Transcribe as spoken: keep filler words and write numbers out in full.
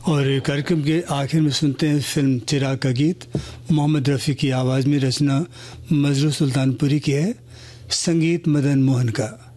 और कार्यक्रम के आखिर में सुनते हैं फिल्म चिराग का गीत। मोहम्मद रफ़ी की आवाज़ में रचना मजरू सुल्तानपुरी की है, संगीत मदन मोहन का।